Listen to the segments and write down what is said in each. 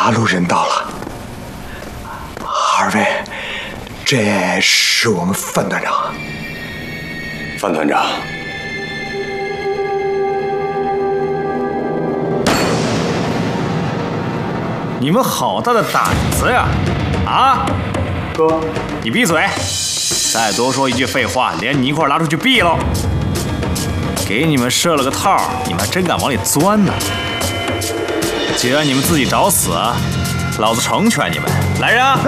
八路人到了。二位，这是我们范团长。 范团长， 你们好大的胆子呀！啊， 哥， 你闭嘴！再多说一句废话，连你一块拉出去毙了！给你们设了个套，你们还真敢往里钻呢！既然你们自己找死，老子成全你们！来人啊！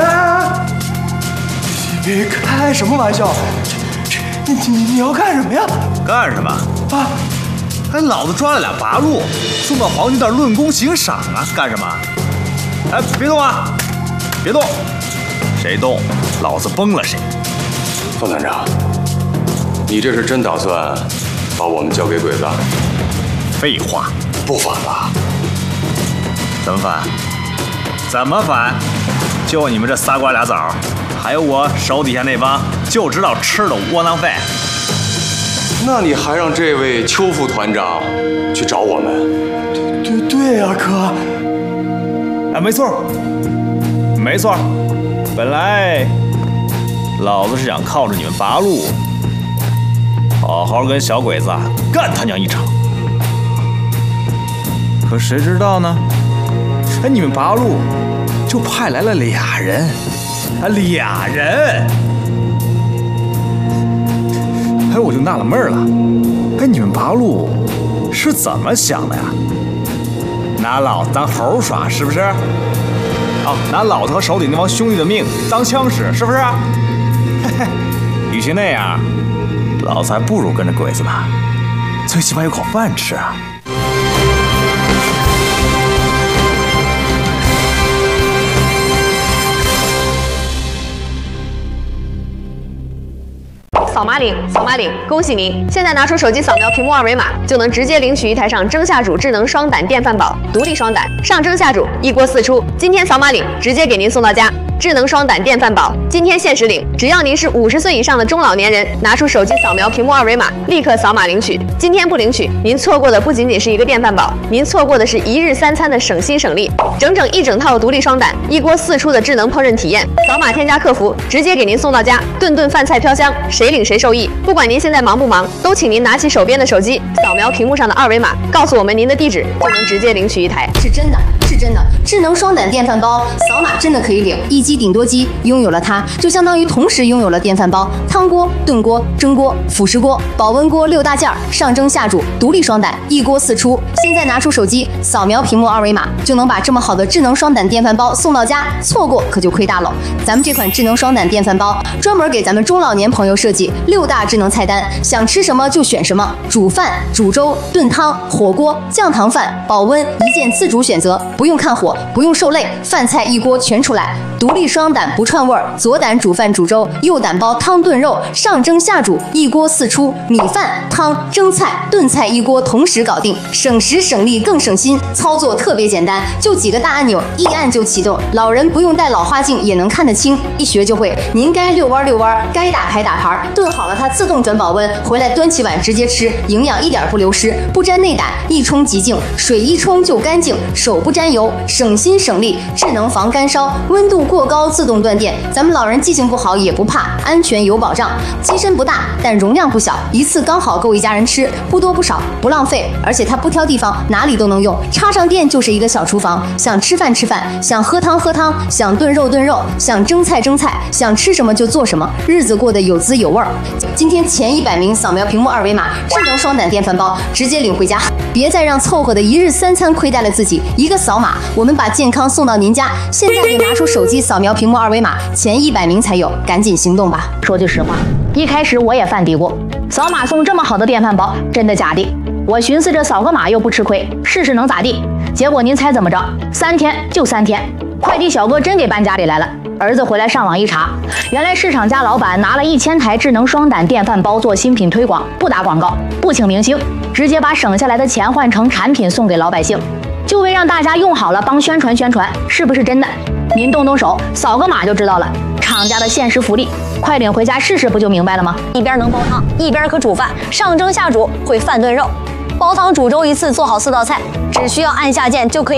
你开什么玩笑？你要干什么呀？ 干什么？ 啊！ 还老子抓了俩八路，送到黄金店论功行赏啊！干什么？哎，别动啊！别动！谁动，老子崩了谁！ 范团长，你这是真打算把我们交给鬼子？ 废话， 不反了？ 怎么反？怎么反？就你们这仨瓜俩枣，还有我手底下那帮就知道吃的窝囊废。 那你还让这位邱副团长去找我们？ 对呀，哥。 哎，没错，没错。本来老子是想靠着你们八路，好好跟小鬼子干他娘一场。可谁知道呢？哎，你们八路就派来了俩人，俩人。哎，我就纳了闷了，哎，你们八路是怎么想的呀？拿老子当猴耍是不是？哦，拿老子和手底那帮兄弟的命当枪使是不是？嘿嘿，与其那样，老子还不如跟着鬼子呢，最起码有口饭吃啊。 扫码领，扫码领！恭喜您！现在拿出手机扫描屏幕二维码，就能直接领取一台上蒸下煮智能双胆电饭煲，独立双胆，上蒸下煮，一锅四出。今天扫码领，直接给您送到家。智能双胆电饭煲，今天限时领，只要您是50岁以上的中老年人，拿出手机扫描屏幕二维码，立刻扫码领取。今天不领取，您错过的不仅仅是一个电饭煲，您错过的是一日3餐的省心省力，整一整套独立双胆，一锅四出的智能烹饪体验。扫码添加客服，直接给您送到家，顿顿饭菜飘香，谁领谁受益。不管您现在忙不忙，都请您拿起手边的手机，扫描屏幕上的二维码，告诉我们您的地址，就能直接领取一台。 是真的，是真的，智能双胆电饭煲，扫码真的可以领。一机顶多机，拥有了它，就相当于同时拥有了电饭煲、汤锅、炖锅、蒸锅、辅食锅、保温锅6大件，上蒸下煮，独立双胆，一锅四出。现在拿出手机，扫描屏幕二维码，就能把这么好的智能双胆电饭煲送到家，错过可就亏大了。咱们这款智能双胆电饭煲，专门给咱们中老年朋友设计6大智能菜单，想吃什么就选什么，煮饭、煮粥、炖汤、火锅、降糖饭、保温，一键自主选择，不用看火，不用受累，饭菜一锅全出来。独立双胆不串味儿，左胆煮饭煮粥，右胆煲汤炖肉，上蒸下煮，一锅四出，米饭、汤、蒸菜、炖菜一锅同时搞定，省时省力更省心，操作特别简单，就几个大按钮，一按就启动，老人不用戴老花镜也能看得清，一学就会。您该遛弯遛弯，该打牌打牌，炖好了它自动转保温，回来端起碗直接吃，营养一点不流失，不沾内胆，一冲即净，水一冲就干净，手不沾油，省心省力，智能防干烧，温度过高自动断电，咱们老人记性不好也不怕，安全有保障。机身不大，但容量不小，一次刚好够一家人吃，不多不少，不浪费，而且它不挑地方，哪里都能用，插上电就是一个小厨房，想吃饭吃饭，想喝汤喝汤，想炖肉炖肉，想蒸菜蒸菜，想吃什么就做什么，日子过得有滋有味儿。今天前100名扫描屏幕二维码，智能双胆电饭煲直接领回家，别再让凑合的一日3餐亏待了自己，一个扫码，我们把健康送到您家。现在就拿出手机扫描屏幕二维码，前100名才有，赶紧行动吧。 说句实话，一开始我也犯嘀咕，扫码送这么好的电饭煲，真的假的？我寻思着扫个码又不吃亏，试试能咋地？结果您猜怎么着？3天就3天，快递小哥真给搬家里来了。儿子回来上网一查，原来市场家老板拿了1000台智能双胆电饭煲做新品推广，不打广告，不请明星，直接把省下来的钱换成产品送给老百姓，就为让大家用好了帮宣传宣传，是不是真的？您动动手，扫个码就知道了。厂家的限时福利，快领回家试试，不就明白了吗？ 一边能煲汤，一边可煮饭，上蒸下煮会饭炖肉，煲汤煮粥一次做好4道菜，只需要按下键就可以。